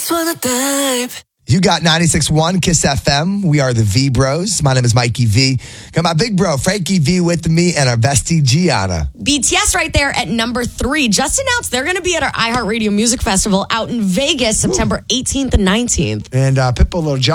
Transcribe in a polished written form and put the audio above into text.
just wanna dive. You got 96.1 Kiss FM. We are the V Bros. My name is Mikey V. Got my big bro, Frankie V, with me, and our bestie, Gianna. BTS right there at number 3. Just announced they're going to be at our iHeartRadio Music Festival out in Vegas, September 18th and 19th. And Pitbull Lil Jon